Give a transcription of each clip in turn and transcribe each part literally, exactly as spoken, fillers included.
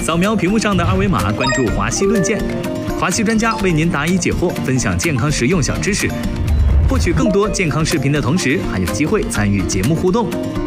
扫描屏幕上的二维码，关注华西论健，华西专家为您答疑解惑，分享健康实用小知识。获取更多健康视频的同时，还有机会参与节目互动。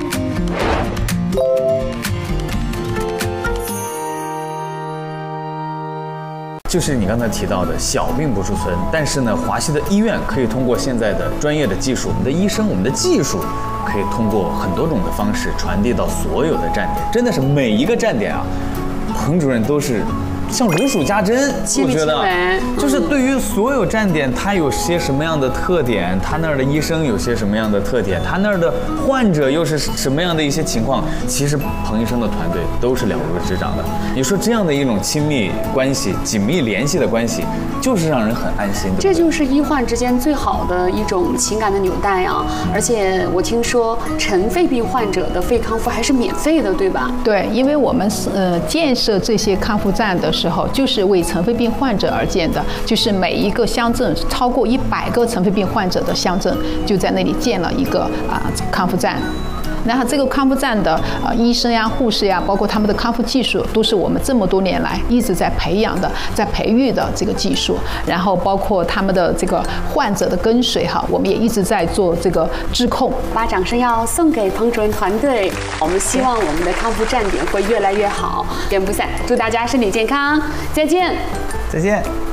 就是你刚才提到的小病不出村，但是呢，华西的医院可以通过现在的专业的技术，我们的医生，我们的技术，可以通过很多种的方式传递到所有的站点，真的是每一个站点啊，彭主任都是像如数家珍，我觉得就是对于所有站点，它有些什么样的特点，他那儿的医生有些什么样的特点，他那儿的患者又是什么样的一些情况，其实彭医生的团队都是了如指掌的。你说这样的一种亲密关系、紧密联系的关系，就是让人很安心的。 这就是医患之间最好的一种情感的纽带啊！而且我听说尘肺病患者的肺康复还是免费的，对吧？ 对，因为我们呃建设这些康复站的时候，就是为尘肺病患者而建的，就是每一个乡镇超过一百个尘肺病患者的乡镇，就在那里建了一个啊、呃、康复站。然后这个康复站的呃医生呀、护士呀，包括他们的康复技术，都是我们这么多年来一直在培养的、在培育的这个技术。然后包括他们的这个患者的跟随哈，我们也一直在做这个质控。 把掌声要送给彭主任团队，我们希望我们的康复站点会越来越好，源不散。祝大家身体健康，再见， 再见。